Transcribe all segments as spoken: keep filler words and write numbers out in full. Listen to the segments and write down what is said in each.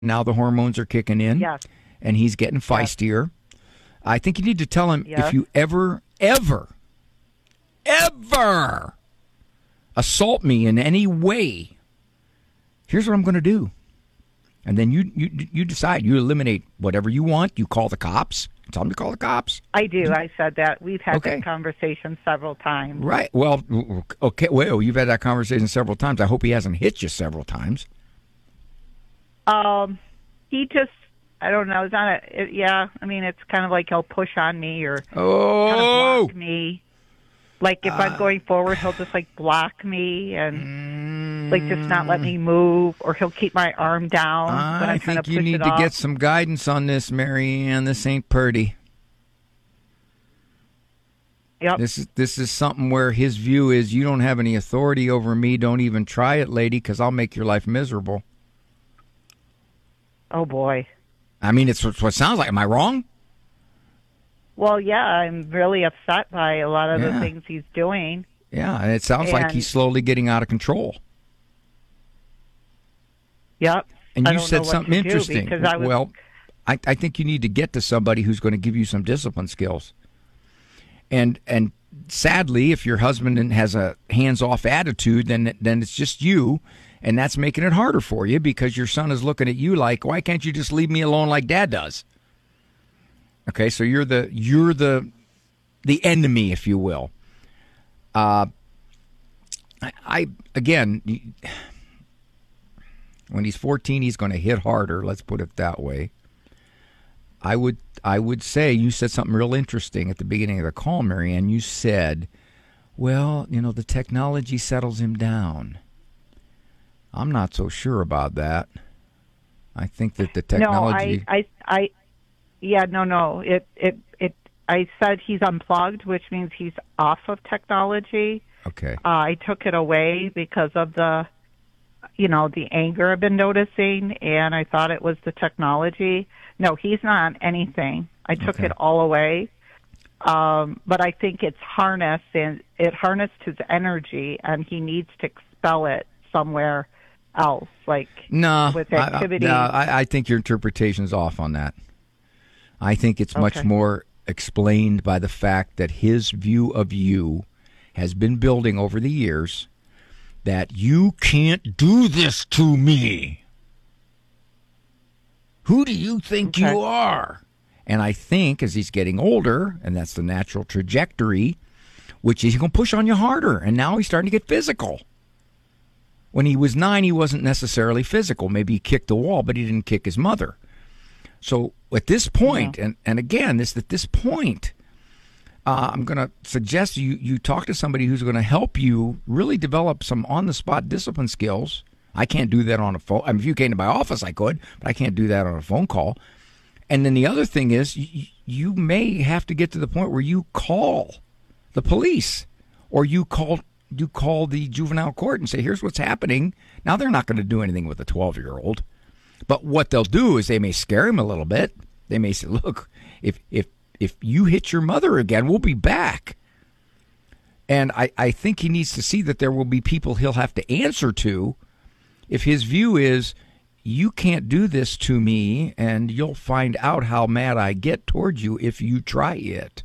Now the hormones are kicking in, Yes. and he's getting feistier. I think you need to tell him Yes. if you ever, ever, ever assault me in any way, here's what I'm going to do. And then you, you you decide. You eliminate whatever you want. You call the cops. Tell them to call the cops. I do. I said that. We've had Okay. that conversation several times. Right. Well, okay. Well, you've had that conversation several times. I hope he hasn't hit you several times. Um, he just, I don't know. It's not a, it, yeah, I mean, it's kind of like he'll push on me or Oh. kind of block me. Like if I'm going forward, he'll just like block me and like just not let me move, or he'll keep my arm down when I I'm trying to think you push need it to off. get some guidance on this, Mary Ann. This ain't purty. Yep. This is this is something where his view is you don't have any authority over me. Don't even try it, lady, because I'll make your life miserable. Oh boy. I mean, it's what it sounds like. Am I wrong? Well, yeah, I'm really upset by a lot of Yeah. the things he's doing. Yeah, and it sounds like And- he's slowly getting out of control. Yep. And I you don't said know what something to do interesting. because I was, Well, I, I think you need to get to somebody who's going to give you some discipline skills. And and sadly, if your husband has a hands-off attitude, then then it's just you, and that's making it harder for you because your son is looking at you like, why can't you just leave me alone like Dad does? Okay, so you're the you're the the enemy, if you will. Uh, I, I again, when he's fourteen, he's going to hit harder. Let's put it that way. I would I would say you said something real interesting at the beginning of the call, Marianne. You said, well, you know, the technology settles him down. I'm not so sure about that. I think that the technology... No, I, I, I, yeah, no, no. It, it, it. I said he's unplugged, which means he's off of technology. Okay. Uh, I took it away because of the, you know, the anger I've been noticing, and I thought it was the technology. No, he's not on anything. I took Okay. it all away. Um, but I think it's harnessed, and it harnessed his energy, and he needs to expel it somewhere else, like No, with I, I, activity. no, I, I think your interpretation's off on that. I think it's much Okay. more explained by the fact that his view of you has been building over the years that you can't do this to me. Who do you think Okay. you are? And I think as he's getting older, and that's the natural trajectory, which is he's going to push on you harder. And now he's starting to get physical. When he was nine, he wasn't necessarily physical. Maybe he kicked the wall, but he didn't kick his mother. So at this point, and, and again, this at this point, uh, I'm going to suggest you you talk to somebody who's going to help you really develop some on-the-spot discipline skills. I can't do that on a phone. I mean, if you came to my office, I could, but I can't do that on a phone call. And then the other thing is you, you may have to get to the point where you call the police or you call you call the juvenile court and say, here's what's happening. Now, they're not going to do anything with a twelve-year-old. But what they'll do is they may scare him a little bit. They may say, look, if if if you hit your mother again, we'll be back. And I, I think he needs to see that there will be people he'll have to answer to if his view is, you can't do this to me, and you'll find out how mad I get towards you if you try it.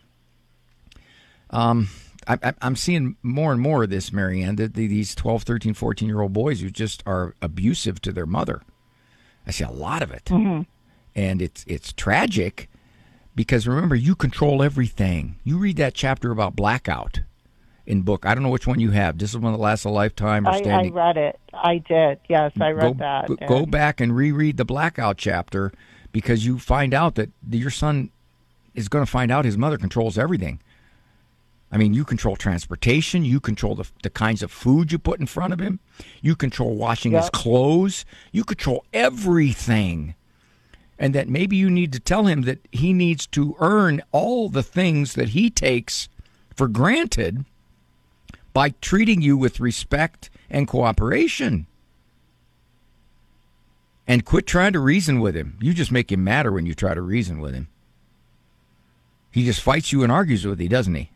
Um, I, I, I'm seeing more and more of this, Marianne, that these twelve, thirteen, fourteen-year-old boys who just are abusive to their mother. I see a lot of it. Mm-hmm. And it's it's tragic because, remember, you control everything. You read that chapter about blackout in book. I don't know which one you have, Discipline That Lasts a Lifetime or I, I Standing. read it. I did. Yes, I read go, that. Go, go And- back and reread the blackout chapter because you find out that your son is going to find out his mother controls everything. I mean, you control transportation. You control the, the kinds of food you put in front of him. You control washing his Yep. clothes. You control everything. And that maybe you need to tell him that he needs to earn all the things that he takes for granted by treating you with respect and cooperation. And quit trying to reason with him. You just make him madder when you try to reason with him. He just fights you and argues with you, doesn't he?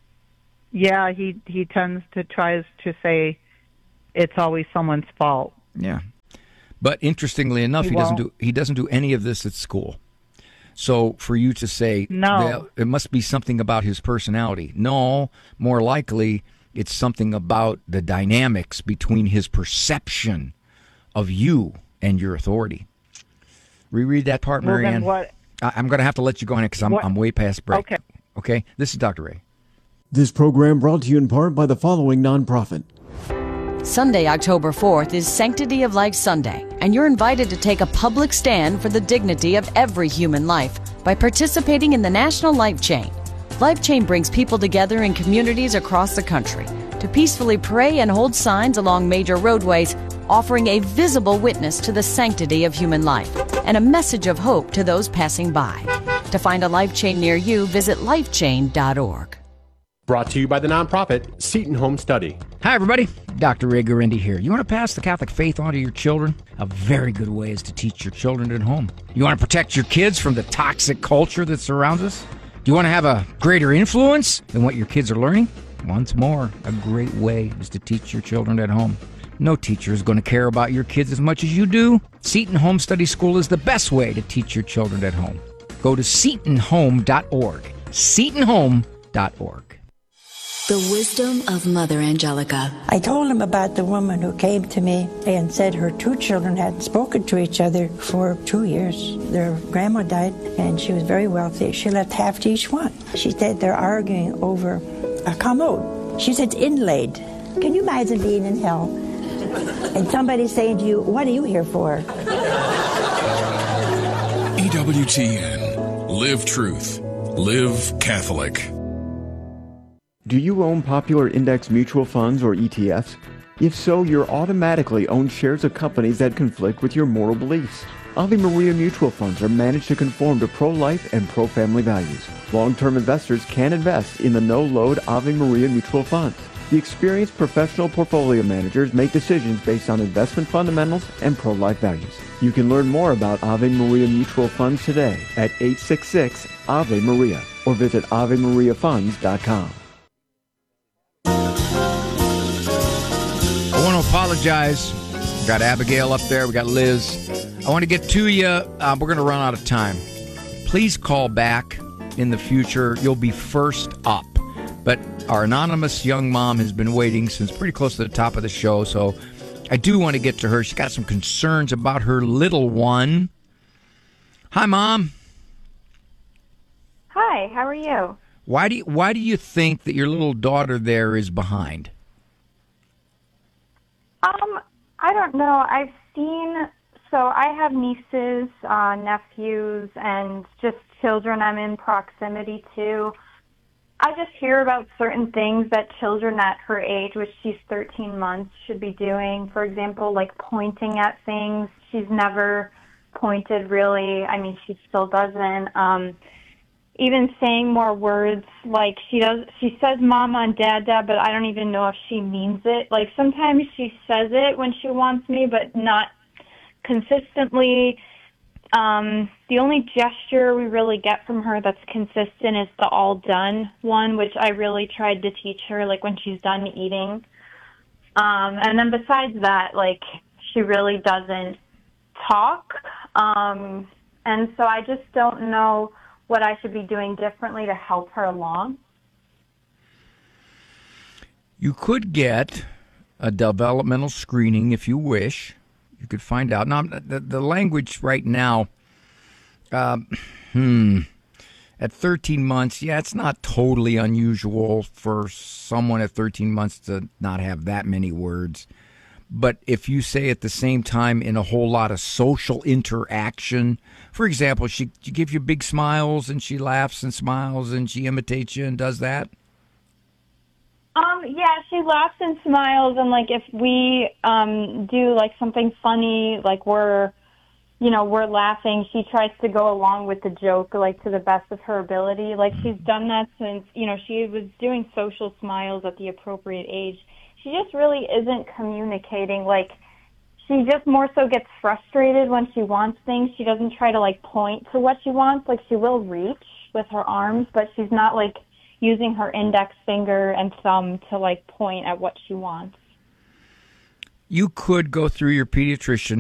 Yeah, he he tends to tries to say it's always someone's fault. Yeah. But interestingly enough, he, He doesn't won't. do he doesn't do any of this at school. So for you to say, No. well, it must be something about his personality. No, more likely it's something about the dynamics between his perception of you and your authority. Reread that part, Well, then Marianne. what? I- I'm going to have to let you go on it because I'm, What- I'm way past break. Okay. Okay? This is Doctor Ray. This program brought to you in part by the following nonprofit. Sunday, October fourth is Sanctity of Life Sunday, and you're invited to take a public stand for the dignity of every human life by participating in the National Life Chain. Life Chain brings people together in communities across the country to peacefully pray and hold signs along major roadways, offering a visible witness to the sanctity of human life and a message of hope to those passing by. To find a Life Chain near you, visit life chain dot org. Brought to you by the nonprofit Seton Home Study. Hi, everybody. Doctor Ray Guarendi here. You want to pass the Catholic faith on to your children? A very good way is to teach your children at home. You want to protect your kids from the toxic culture that surrounds us? Do you want to have a greater influence than what your kids are learning? Once more, a great way is to teach your children at home. No teacher is going to care about your kids as much as you do. Seton Home Study School is the best way to teach your children at home. Go to seton home dot org. seton home dot org. The wisdom of Mother Angelica. I told him about the woman who came to me and said her two children hadn't spoken to each other for two years. Their grandma died and she was very wealthy. She left half to each one. She said they're arguing over a commode. She said it's inlaid. Can you imagine being in hell and somebody saying to you, what are you here for? E W T N. Live truth. Live Catholic. Do you own popular index mutual funds or E T Fs? If so, you're automatically own shares of companies that conflict with your moral beliefs. Ave Maria mutual funds are managed to conform to pro-life and pro-family values. Long-term investors can invest in the no-load Ave Maria mutual funds. The experienced professional portfolio managers make decisions based on investment fundamentals and pro-life values. You can learn more about Ave Maria mutual funds today at eight six six Ave Maria or visit ave maria funds dot com. I want to apologize. We got Abigail up there. We got Liz. I want to get to you. Uh, we're going to run out of time. Please call back in the future. You'll be first up. But our anonymous young mom has been waiting since pretty close to the top of the show, so I do want to get to her. She's got some concerns about her little one. Hi, Mom. Hi, how are you? Why do you, why do you think that your little daughter there is behind? Um, I don't know. I've seen, so I have nieces, uh, nephews, and just children I'm in proximity to. I just hear about certain things that children at her age, which she's thirteen months, should be doing. For example, like pointing at things. She's never pointed really. I mean, she still doesn't. Um, even saying more words, like she does. She says "mama" and "dad, dad," but I don't even know if she means it. Like sometimes she says it when she wants me, but not consistently. Um, the only gesture we really get from her that's consistent is the all done one, which I really tried to teach her, like when she's done eating. Um, and then besides that, like, she really doesn't talk. Um, and so I just don't know what I should be doing differently to help her along. You could get a developmental screening if you wish. You could find out. Now, the, the language right now, uh, hmm, at thirteen months, yeah, it's not totally unusual for someone at thirteen months to not have that many words. But if you say at the same time in a whole lot of social interaction, for example, she, she gives you big smiles and she laughs and smiles and she imitates you and does that. Um, yeah, she laughs and smiles, and, like, if we um, do, like, something funny, like we're, you know, we're laughing, she tries to go along with the joke, like, to the best of her ability. Like, she's done that since, you know, she was doing social smiles at the appropriate age. She just really isn't communicating. Like, she just more so gets frustrated when she wants things. She doesn't try to, like, point to what she wants. Like, she will reach with her arms, but she's not, like, using her index finger and thumb to, like, point at what she wants. you could go through your pediatrician